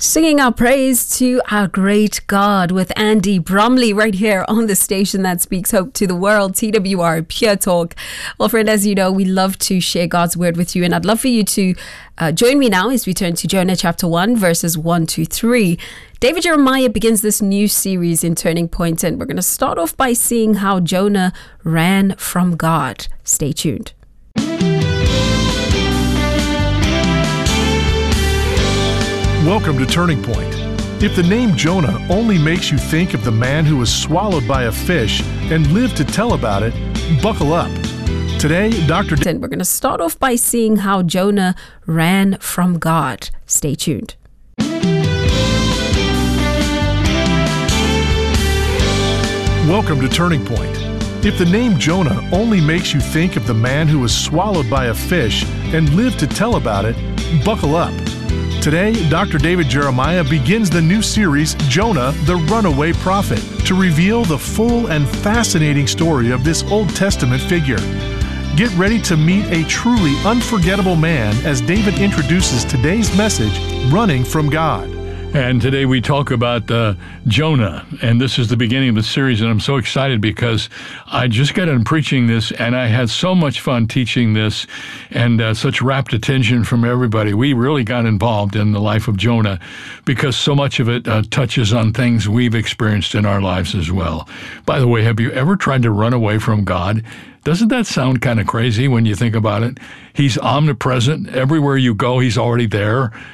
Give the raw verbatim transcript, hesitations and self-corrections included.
Singing our praise to our great God with Andy Bromley right here on the station that speaks hope to the world, T W R Pure Talk. Well, friend, as you know, we love to share God's word with you, and I'd love for you to uh, join me now as we turn to Jonah chapter one, verses one to three. David Jeremiah begins this new series in Turning Point, and we're going to start off by seeing how Jonah ran from God. Stay tuned. Welcome to Turning Point. If the name Jonah only makes you think of the man who was swallowed by a fish and lived to tell about it, buckle up. Today, Doctor D- And we're going to start off by seeing how Jonah ran from God. Stay tuned. Welcome to Turning Point. If the name Jonah only makes you think of the man who was swallowed by a fish and lived to tell about it, buckle up. Today, Doctor David Jeremiah begins the new series, Jonah, the Runaway Prophet, to reveal the full and fascinating story of this Old Testament figure. Get ready to meet a truly unforgettable man as David introduces today's message, Running from God. And today we talk about uh, Jonah, and this is the beginning of the series, and I'm so excited because I just got done preaching this, and I had so much fun teaching this, and uh, such rapt attention from everybody. We really got involved in the life of Jonah because so much of it uh, touches on things we've experienced in our lives as well. By the way, have you ever tried to run away from God? Doesn't that sound kind of crazy when you think about it? He's omnipresent. Everywhere you go, he's already there.